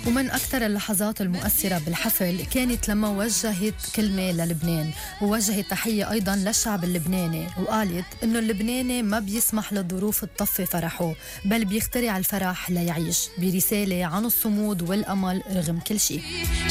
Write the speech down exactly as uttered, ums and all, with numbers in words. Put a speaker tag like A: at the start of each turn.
A: ومن أكثر اللحظات المؤثرة بالحفل كانت لما وجهت كلمة للبنان، ووجهت تحية أيضا للشعب اللبناني، وقالت إنه اللبناني ما بيسمح للظروف تطفي فرحه، بل بيخترع الفرح ليعيش، برسالة عن الصمود والأمل رغم كل شيء.